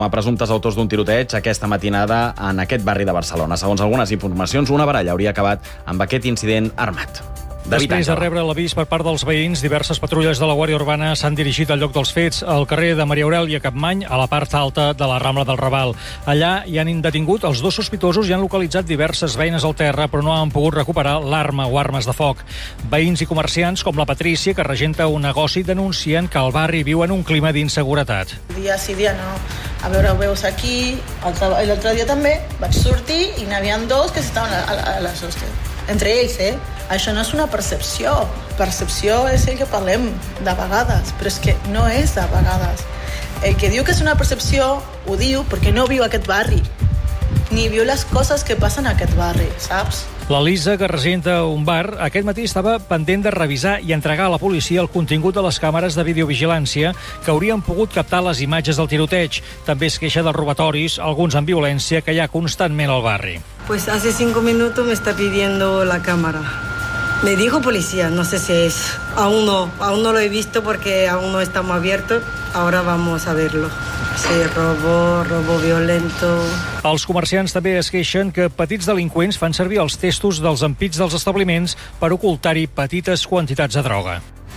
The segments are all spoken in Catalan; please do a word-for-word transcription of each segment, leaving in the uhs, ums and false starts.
a presumptes autors d'un tiroteig aquesta matinada en aquest barri de Barcelona. Segons algunes informacions, una baralla hauria acabat amb aquest incident armat. Després de rebre l'avís per part dels veïns, diverses patrulles de la Guàrdia Urbana s'han dirigit al lloc dels fets, al carrer de Maria Aurèlia Capmany, a la part alta de la Rambla del Raval. Allà hi han detingut els dos sospitosos i han localitzat diverses beines al terra, però no han pogut recuperar l'arma o armes de foc. Veïns i comerciants, com la Patrícia, que regenta un negoci, denuncien que el barri viu en un clima d'inseguretat. Dia sí, dia no. A veure, ho veus aquí. L'altre dia també vaig sortir i n'hi havia dos que estaven a les hostes. Entre ells, eh? Això no és una percepció. Percepció és el que parlem de vegades, però és que no és de vegades. El que diu que és una percepció ho diu perquè no viu aquest barri, ni viu les coses que passen a aquest barri, saps? La Lisa, que regenta un bar, aquest matí estava pendent de revisar i entregar a la policia el contingut de les càmeres de videovigilància que haurien pogut captar les imatges del tiroteig. També es queixa dels robatoris, alguns amb violència, que hi ha constantment al barri. Pues hace cinco minutos me está pidiendo la cámara. Me dijo policía, no sé si es. Aún no, aún no lo he visto porque aún no estamos abiertos. Ahora vamos a verlo. Sí, robo, robo violento. Els comerciants també es queixen que petits delinqüents fan servir els testos dels ampits dels establiments per ocultar-hi petites quantitats de droga.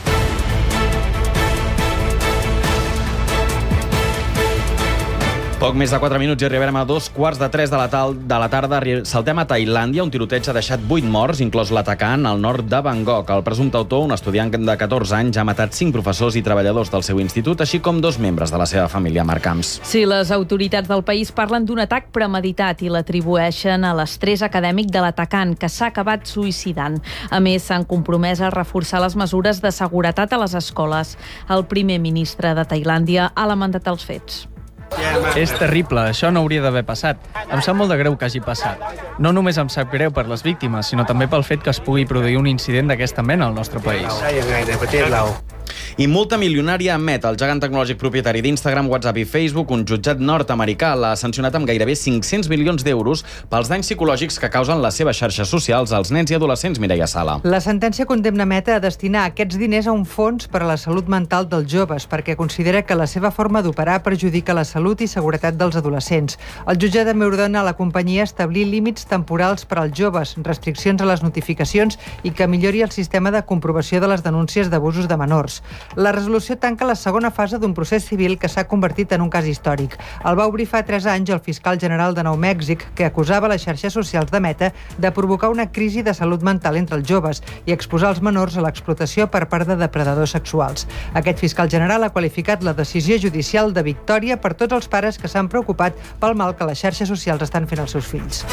Poc més de quatre minuts i arribarem a dos quarts de tres de la, tal, de la tarda. Saltem a Tailàndia. Un tiroteig ha deixat vuit morts, inclòs l'atacant al nord de Bangkok. El presumpte autor, un estudiant de catorze anys, ha matat cinc professors i treballadors del seu institut, així com dos membres de la seva família. Marc Camps. Sí, les autoritats del país parlen d'un atac premeditat i l'atribueixen a l'estrès acadèmic de l'atacant, que s'ha acabat suïcidant. A més, s'han compromès a reforçar les mesures de seguretat a les escoles. El primer ministre de Tailàndia ha lamentat els fets. És terrible, això no hauria d'haver passat. Em sap molt de greu que hagi passat. No només em sap greu per les víctimes, sinó també pel fet que es pugui produir un incident d'aquesta mena al nostre país. I multa milionària a Meta, el gegant tecnològic propietari d'Instagram, WhatsApp i Facebook. Un jutjat nord-americà l'ha sancionat amb gairebé cinc-cents milions d'euros pels danys psicològics que causen les seves xarxes socials als nens i adolescents. Mireia Sala. La sentència condemna Meta a destinar aquests diners a un fons per a la salut mental dels joves, perquè considera que la seva forma d'operar perjudica la salut i seguretat dels adolescents. El jutjat també ordena a la companyia establir límits temporals per als joves, restriccions a les notificacions i que millori el sistema de comprovació de les denúncies d'abusos de menors. La resolució tanca la segona fase d'un procés civil que s'ha convertit en un cas històric. El va obrir fa tres anys el fiscal general de Nou Mèxic, que acusava les xarxes socials de Meta de provocar una crisi de salut mental entre els joves i exposar els menors a l'explotació per part de depredadors sexuals. Aquest fiscal general ha qualificat la decisió judicial de victòria per tots els pares que s'han preocupat pel mal que les xarxes socials estan fent als seus fills.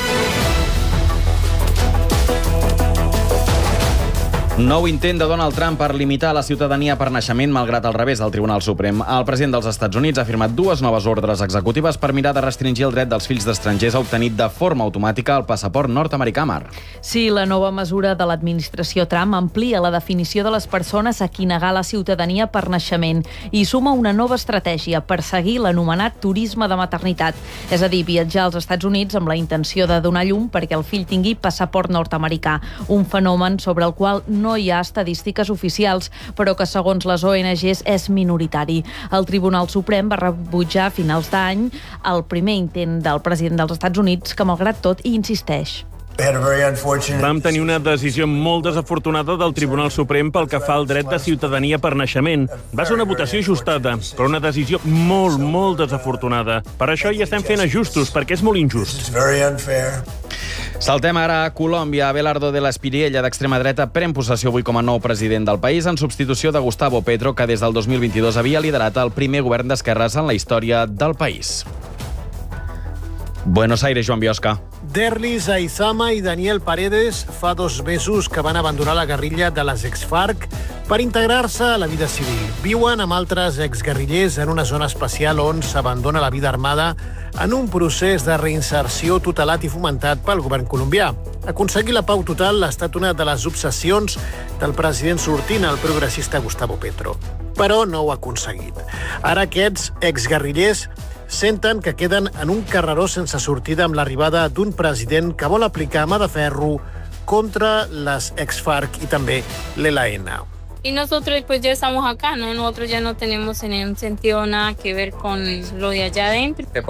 Nou intent de Donald Trump per limitar la ciutadania per naixement, malgrat el revés del Tribunal Suprem. El president dels Estats Units ha firmat dues noves ordres executives per mirar de restringir el dret dels fills d'estrangers a obtenir de forma automàtica el passaport nord-americà. Mar. Sí, la nova mesura de l'administració Trump amplia la definició de les persones a qui negar la ciutadania per naixement i suma una nova estratègia per seguir l'anomenat turisme de maternitat, és a dir, viatjar als Estats Units amb la intenció de donar llum perquè el fill tingui passaport nord-americà, un fenomen sobre el qual no No hi ha estadístiques oficials, però que segons les O N Ges és minoritari. El Tribunal Suprem va rebutjar a finals d'any el primer intent del president dels Estats Units, que malgrat tot hi insisteix. Vam tenir una decisió molt desafortunada del Tribunal Suprem pel que fa al dret de ciutadania per naixement. Va ser una votació ajustada, però una decisió molt, molt desafortunada. Per això hi estem fent ajustos, perquè és molt injust. Saltem ara a Colòmbia. Abelardo de la Espiriella, d'extrema dreta, pren possessió avui com a nou president del país en substitució de Gustavo Petro, que des del dos mil vint-i-dos havia liderat el primer govern d'esquerres en la història del país. Buenos Aires, Joan Biosca. Derlis Aizama i Daniel Paredes fa dos mesos que van abandonar la guerrilla de les ex-FARC per integrar-se a la vida civil. Viuen amb altres exguerrillers en una zona especial on s'abandona la vida armada en un procés de reinserció tutelat i fomentat pel govern colombià. Aconseguir la pau total ha estat una de les obsessions del president sortint, el progressista Gustavo Petro. Però no ho ha aconseguit. Ara aquests exguerrillers senten que queden en un carreró sense sortida amb l'arribada d'un president que vol aplicar mà de ferro contra les ex-FARC i també l'E L N. Y nosotros pues ya estamos acá, ¿no? Nosotros ya no tenemos en un sentido nada que ver con lo de allá adentro.